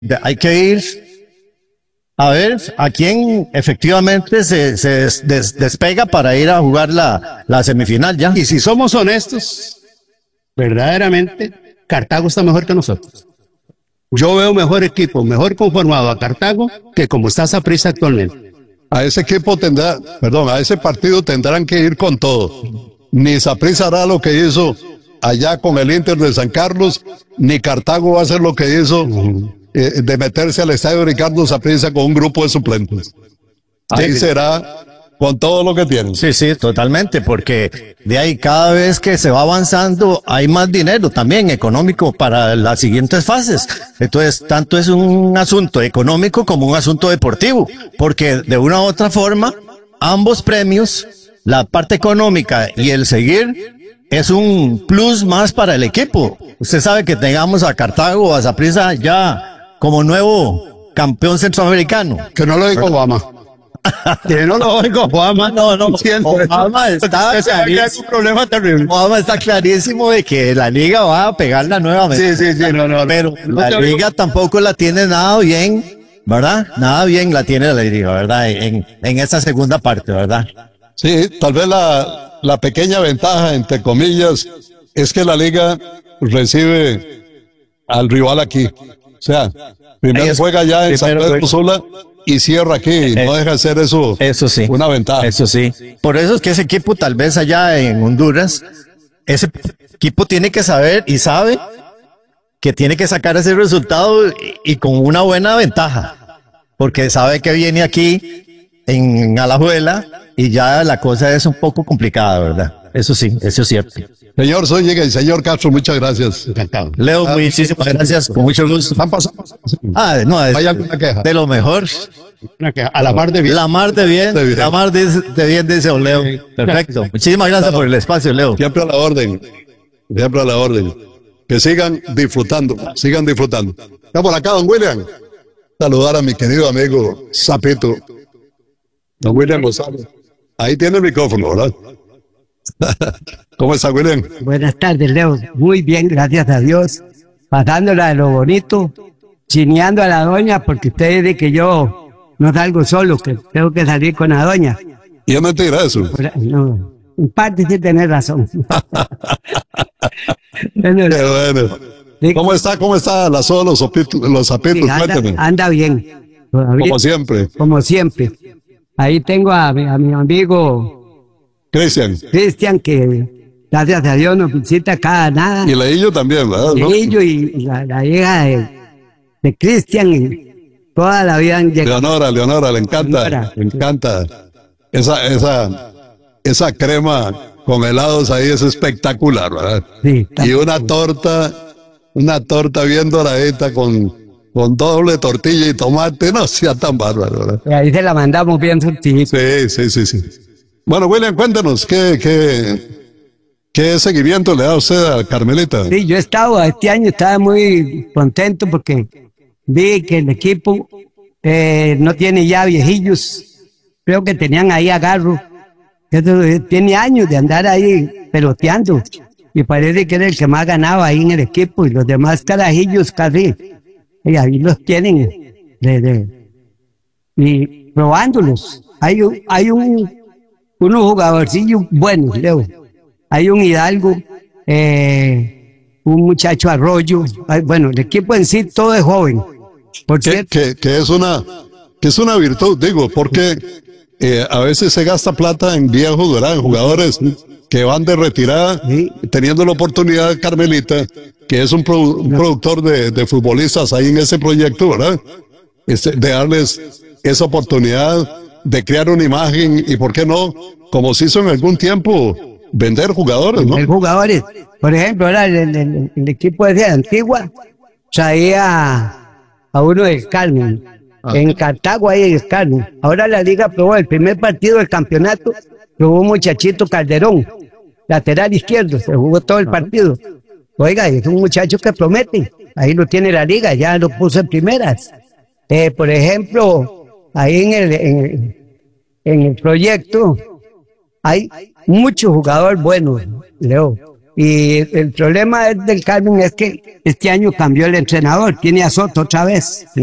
hay que ir a ver a quién efectivamente se despega para ir a jugar la semifinal ya. Y si somos honestos, verdaderamente, Cartago está mejor que nosotros. Yo veo mejor equipo, mejor conformado a Cartago que como está Saprissa actualmente. A ese equipo a ese partido tendrán que ir con todo. Ni Saprissa hará lo que hizo allá con el Inter de San Carlos, ni Cartago va a hacer lo que hizo de meterse al estadio Ricardo Saprissa con un grupo de suplentes. Ahí será con todo lo que tienen. Sí, sí, totalmente, porque de ahí cada vez que se va avanzando hay más dinero también económico para las siguientes fases. Entonces, tanto es un asunto económico como un asunto deportivo, porque de una u otra forma, ambos premios, la parte económica y el seguir, es un plus más para el equipo. Usted sabe que tengamos a Cartago o a Saprissa ya como nuevo campeón centroamericano. Que no lo diga Obama. Que no lo oigo, Obama. No, Obama está un problema terrible. Obama está clarísimo de que la liga va a pegarla nuevamente. Sí, no. Pero la liga tampoco la tiene nada bien, ¿verdad? Nada bien la tiene la liga, ¿verdad? En esa segunda parte, ¿verdad? Sí, tal vez la pequeña ventaja, entre comillas, es que la liga recibe al rival aquí. O sea, primero juega ya en San Pedro Sula y cierra aquí. No deja de ser eso sí, una ventaja. Eso sí. Por eso es que ese equipo, tal vez allá en Honduras, ese equipo tiene que saber y sabe que tiene que sacar ese resultado y con una buena ventaja. Porque sabe que viene aquí en Alajuela y ya la cosa es un poco complicada, ¿verdad? Eso sí, eso es cierto. Señor Zúñiga y señor Castro, muchas gracias. Encantado. Leo, muchísimas gracias, con mucho gusto. No, ¿Hay alguna queja? de lo mejor. Una queja. A la mar de bien. La mar de bien, la mar de bien, dice don Leo. Perfecto. Muchísimas gracias por el espacio, Leo. Siempre a la orden. Siempre a la orden. Que sigan disfrutando, sigan disfrutando. Está por acá, don William. Saludar a mi querido amigo Sapito. Don William González. Ahí tiene el micrófono, ¿verdad? ¿Cómo está, William? Buenas tardes, Leo. Muy bien, gracias a Dios. Pasándola de lo bonito, chineando a la doña, porque usted dice que yo no salgo solo, que tengo que salir con la doña. Y es mentira eso. No, en parte sí tenés razón. Bueno, qué bueno. ¿Cómo está la soda, los zapitos? Sí, anda bien. Todavía, como siempre. Como siempre. Ahí tengo a mi amigo Cristian, que gracias a Dios nos visita cada nada. Y Leillo también, ¿verdad? Leillo y la hija de Cristian, toda la vida han llegado. Leonora, le encanta. Esa crema con helados ahí es espectacular, ¿verdad? Sí, y una torta bien doradita con doble tortilla y tomate, no sea tan bárbaro, ¿verdad? Y ahí se la mandamos bien surtidita. Sí. Bueno, William, cuéntanos, ¿qué seguimiento le da usted a Carmelita? Sí, yo este año estaba muy contento porque vi que el equipo no tiene ya viejillos. Creo que tenían ahí a Garro. Tiene años de andar ahí peloteando. Y parece que era el que más ganaba ahí en el equipo. Y los demás carajillos casi. Y ahí los tienen. Y probándolos. Hay unos jugadorcillos buenos, Leo. Hay un Hidalgo, un muchacho Arroyo. Bueno, el equipo en sí todo es joven. Que es una virtud, digo, porque a veces se gasta plata en viejos, ¿verdad? En jugadores que van de retirada, sí, teniendo la oportunidad, Carmelita, que es un productor de futbolistas ahí en ese proyecto, ¿verdad? De darles esa oportunidad de crear una imagen y, ¿por qué no? Como se hizo en algún tiempo, vender jugadores, ¿no? Vender jugadores. Por ejemplo, ahora el equipo de Antigua traía a uno del Carmen. En Cartago hay el Carmen. Ahora la liga probó el primer partido del campeonato, probó un muchachito Calderón, lateral izquierdo, se jugó todo el partido. Oiga, es un muchacho que promete. Ahí lo tiene la liga, ya lo puso en primeras. Por ejemplo, ahí en el proyecto hay muchos jugadores buenos, Leo. Y el problema del Carmen es que este año cambió el entrenador, tiene a Soto otra vez.